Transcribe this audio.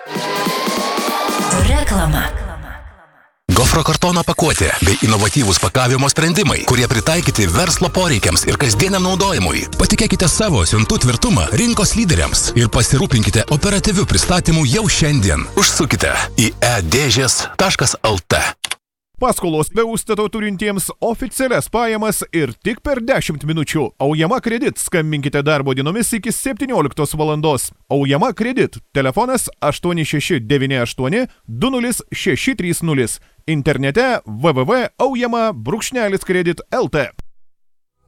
Reklama. Gofro kartono pakuotė bei inovatyvūs pakavimo sprendimai, kurie pritaikyti verslo poreikiams ir kasdieniam naudojimui. Patikėkite savo siuntų tvirtumą rinkos lyderiams ir pasirūpinkite operatyvių pristatymų jau šiandien. Užsukite į edėžės.lt. Paskolos be užstato turintiems oficialias pajamas ir tik per 10 minučių. Aujama Kredit. Skambinkite darbo dienomis iki 17 valandos. Aujama Kredit. Telefonas 8698 20630. Internete www.aujama-kredit.lt.